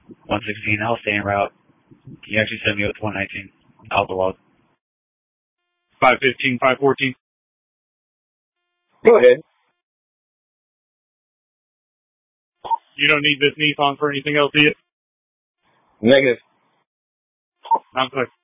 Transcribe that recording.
116, I'll stay en route. Can you actually send me with 119? I'll go log. 515, 514. Go ahead. You don't need this Nissan for anything else, do you? Negative. I'm sorry.